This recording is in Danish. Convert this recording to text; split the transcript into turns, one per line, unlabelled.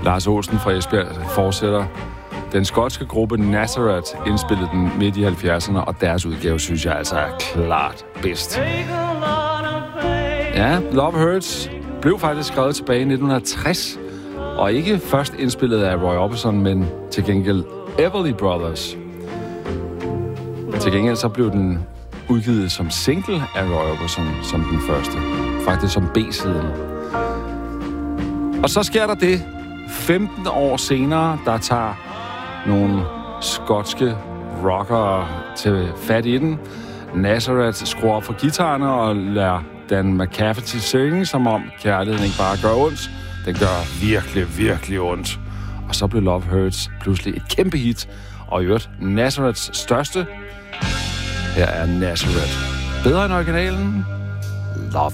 Lars Olsen fra Esbjerg fortsætter. Den skotske gruppe Nazareth indspillede den midt i 70'erne, og deres udgave synes jeg altså er klart bedst. Ja, Love Hurts blev faktisk skrevet tilbage i 1960, og ikke først indspillet af Roy Orbison, men til gengæld Everly Brothers. Til gengæld så blev den udgivet som single af Roy Orbison som den første. Faktisk som B-siden. Og så sker der det, 15 år senere, der tager nogle skotske rockere til fat i den. Nazareth skruer op for guitarerne og lader Dan McCafferty synge, som om kærligheden ikke bare gør ondt. Den gør virkelig, virkelig ondt. Og så blev Love Hurts pludselig et kæmpe hit, og i øvrigt Nazareths største. Her er Nazareth. Bedre end originalen.